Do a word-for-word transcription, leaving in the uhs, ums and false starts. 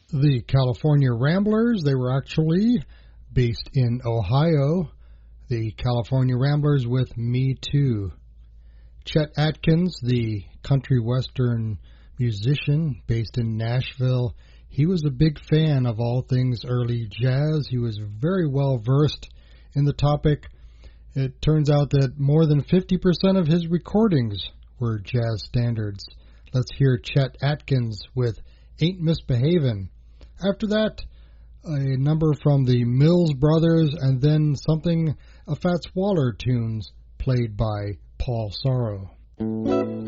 The California Ramblers, they were actually based in Ohio. The California Ramblers with Me Too. Chet Atkins, the country western musician based in Nashville, he was a big fan of all things early jazz. He was very well versed in the topic. It turns out that more than fifty percent of his recordings were jazz standards. Let's hear Chet Atkins with Ain't Misbehavin'. After that, a number from the Mills Brothers, and then something, a Fats Waller tunes played by Paul Sorrow.